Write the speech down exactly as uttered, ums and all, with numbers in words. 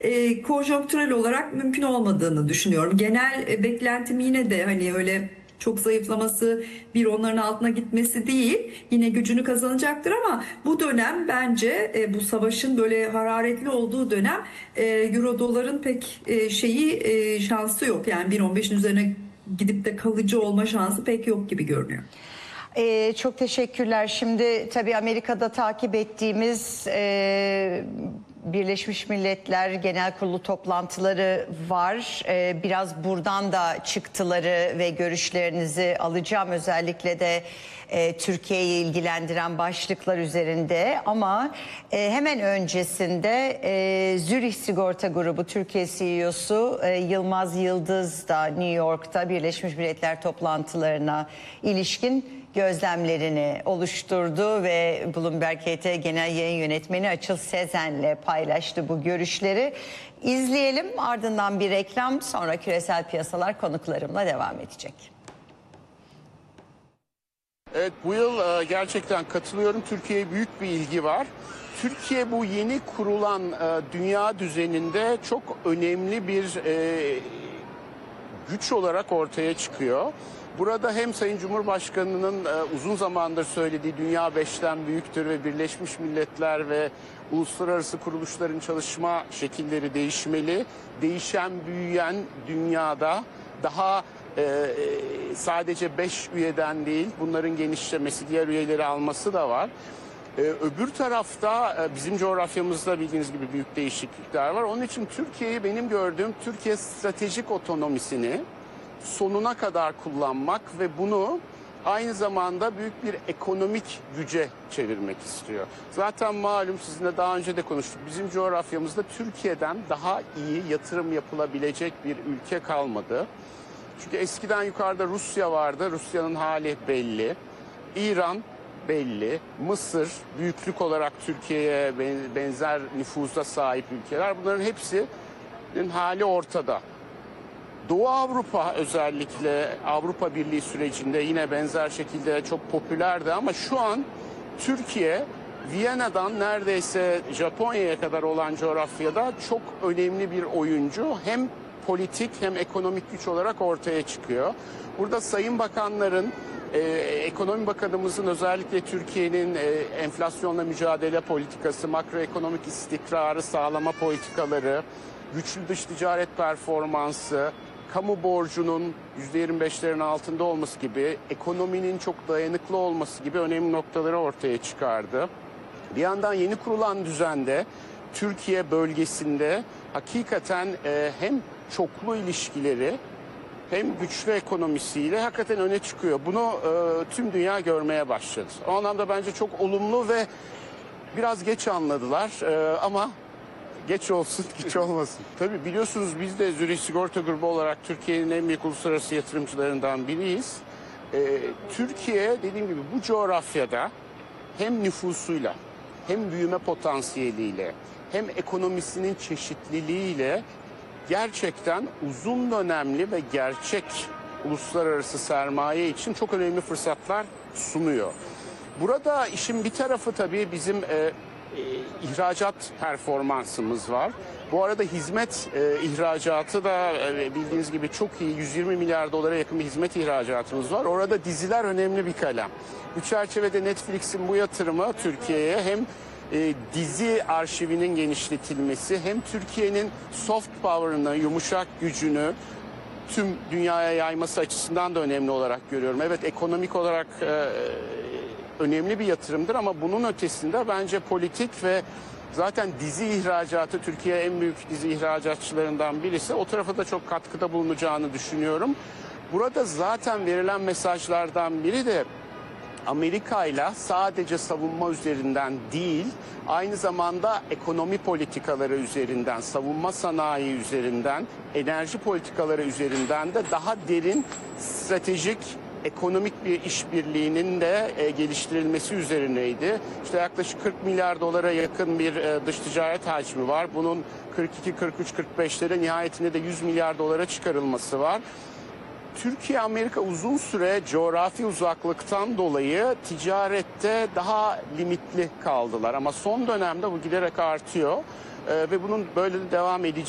e, konjonktürel olarak mümkün olmadığını düşünüyorum. Genel e, beklentim yine de hani öyle çok zayıflaması, bir onların altına gitmesi değil. Yine gücünü kazanacaktır ama bu dönem bence e, bu savaşın böyle hararetli olduğu dönem e, Euro doların pek e, şeyi e, şansı yok. Yani bir nokta on beşin üzerine gidip de kalıcı olma şansı pek yok gibi görünüyor. Ee, çok teşekkürler. Şimdi tabii Amerika'da takip ettiğimiz e, Birleşmiş Milletler Genel Kurulu toplantıları var. Ee, biraz buradan da çıktıları ve görüşlerinizi alacağım. Özellikle de e, Türkiye'yi ilgilendiren başlıklar üzerinde. Ama e, hemen öncesinde e, Zürih Sigorta Grubu Türkiye C E O'su e, Yılmaz Yıldız da New York'ta Birleşmiş Milletler toplantılarına ilişkin gözlemlerini oluşturdu ve Bloomberg H T Genel Yayın Yönetmeni Açıl Sezen'le paylaştı bu görüşleri. İzleyelim, ardından bir reklam, sonra küresel piyasalar konuklarımla devam edecek. Evet, bu yıl e, gerçekten katılıyorum. Türkiye'ye büyük bir ilgi var. Türkiye bu yeni kurulan e, dünya düzeninde çok önemli bir e, güç olarak ortaya çıkıyor. Burada hem Sayın Cumhurbaşkanı'nın e, uzun zamandır söylediği dünya beşten büyüktür ve Birleşmiş Milletler ve uluslararası kuruluşların çalışma şekilleri değişmeli. Değişen, büyüyen dünyada daha e, sadece beş üyeden değil, bunların genişlemesi, diğer üyeleri alması da var. Ee, öbür tarafta e, bizim coğrafyamızda bildiğiniz gibi büyük değişiklikler var. Onun için Türkiye'yi, benim gördüğüm, Türkiye stratejik otonomisini sonuna kadar kullanmak ve bunu aynı zamanda büyük bir ekonomik güce çevirmek istiyor. Zaten malum, sizinle daha önce de konuştuk. Bizim coğrafyamızda Türkiye'den daha iyi yatırım yapılabilecek bir ülke kalmadı. Çünkü eskiden yukarıda Rusya vardı. Rusya'nın hali belli. İran belli. Mısır büyüklük olarak Türkiye'ye benzer nüfuza sahip ülkeler. Bunların hepsinin hali ortada. Doğu Avrupa, özellikle Avrupa Birliği sürecinde yine benzer şekilde çok popülerdi ama şu an Türkiye, Viyana'dan neredeyse Japonya'ya kadar olan coğrafyada çok önemli bir oyuncu. Hem politik hem ekonomik güç olarak ortaya çıkıyor. Burada Sayın Bakanların, Ee, Ekonomi Bakanımızın özellikle Türkiye'nin e, enflasyonla mücadele politikası, makroekonomik istikrarı sağlama politikaları, güçlü dış ticaret performansı, kamu borcunun yüzde yirmi beşlerin altında olması gibi, ekonominin çok dayanıklı olması gibi önemli noktaları ortaya çıkardı. Bir yandan yeni kurulan düzende Türkiye bölgesinde hakikaten e, hem çoklu ilişkileri hem güçlü ekonomisiyle hakikaten öne çıkıyor. Bunu e, tüm dünya görmeye başladı. O anlamda bence çok olumlu ve biraz geç anladılar e, ama geç olsun, geç olmasın. Tabii biliyorsunuz, biz de Zürih Sigorta Grubu olarak Türkiye'nin en büyük uluslararası yatırımcılarından biriyiz. E, Türkiye, dediğim gibi, bu coğrafyada hem nüfusuyla, hem büyüme potansiyeliyle, hem ekonomisinin çeşitliliğiyle gerçekten uzun dönemli ve gerçek uluslararası sermaye için çok önemli fırsatlar sunuyor. Burada işin bir tarafı tabii bizim e, e, ihracat performansımız var. Bu arada hizmet e, ihracatı da e, bildiğiniz gibi çok iyi. yüz yirmi milyar dolara yakın bir hizmet ihracatımız var. Orada diziler önemli bir kalem. Bu çerçevede Netflix'in bu yatırımı Türkiye'ye hem E, dizi arşivinin genişletilmesi, hem Türkiye'nin soft power'ını, yumuşak gücünü tüm dünyaya yayması açısından da önemli olarak görüyorum. Evet, ekonomik olarak e, önemli bir yatırımdır ama bunun ötesinde bence politik ve zaten dizi ihracatı, Türkiye en büyük dizi ihracatçılarından birisi. O tarafa da çok katkıda bulunacağını düşünüyorum. Burada zaten verilen mesajlardan biri de Amerika ile sadece savunma üzerinden değil, aynı zamanda ekonomi politikaları üzerinden, savunma sanayi üzerinden, enerji politikaları üzerinden de daha derin stratejik ekonomik bir işbirliğinin de e, geliştirilmesi üzerineydi. İşte yaklaşık kırk milyar dolara yakın bir e, dış ticaret hacmi var. Bunun kırk iki, kırk üç, kırk beşlere, nihayetinde de yüz milyar dolara çıkarılması var. Türkiye-Amerika uzun süre coğrafi uzaklıktan dolayı ticarette daha limitli kaldılar. Ama son dönemde bu giderek artıyor. e, ve bunun böyle de devam edeceği